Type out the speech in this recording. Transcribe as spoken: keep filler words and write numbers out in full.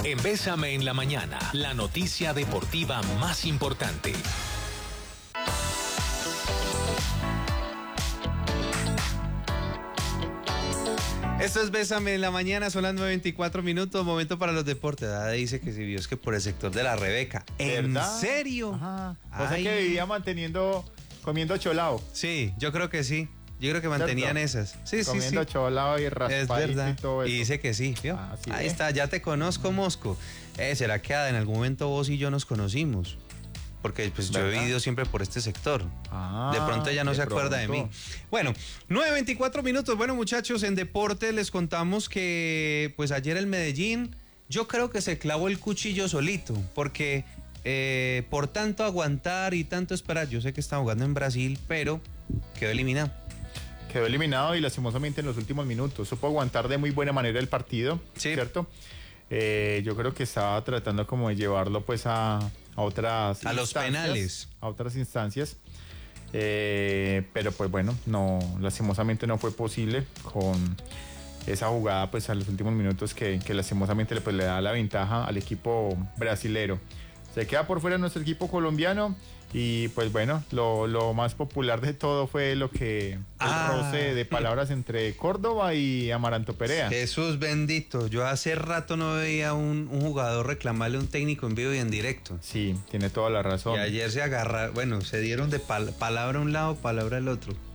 En Bésame en la Mañana, la noticia deportiva más importante. Esto es Bésame en la Mañana, son las nueve veinticuatro minutos, momento para los deportes. Dada dice que si vio es que por el sector de la Rebeca. ¿En ¿verdad? serio? Ajá. O sea Ay. que vivía manteniendo, comiendo cholao. Sí, yo creo que sí. Yo creo que mantenían ¿Cierto? esas. Sí, sí, sí. Comiendo cholao y Es raspadito verdad. y todo eso. Y dice que sí, ¿vio? Ah, sí, Ahí ve. está, ya te conozco, Mosco. Eh, ¿será que en algún momento vos y yo nos conocimos? Porque pues yo he ¿Verdad? vivido siempre por este sector. Ah, De pronto ella no de se acuerda de mí. pronto. Bueno, nueve veinticuatro minutos. Bueno, muchachos, en deporte les contamos que pues ayer el Medellín, yo creo que se clavó el cuchillo solito, porque eh, por tanto aguantar y tanto esperar, yo sé que está jugando en Brasil, pero quedó eliminado. Quedó eliminado y lastimosamente en los últimos minutos. Supo aguantar de muy buena manera el partido, Sí. ¿cierto? Eh, yo creo que estaba tratando como de llevarlo pues a, a otras A los instancias, penales. A otras instancias. Eh, pero pues bueno, no, lastimosamente no fue posible con esa jugada pues a los últimos minutos que, que lastimosamente le, pues, le da la ventaja al equipo brasilero. Se queda por fuera nuestro equipo colombiano y pues bueno, lo, lo más popular de todo fue lo que el Ah. roce de palabras entre Córdoba y Amaranto Perea. Jesús bendito, yo hace rato no veía un, un jugador reclamarle a un técnico en vivo y en directo. Sí, tiene toda la razón. Y ayer se agarra, bueno, se dieron de pal- palabra a un lado, palabra al otro.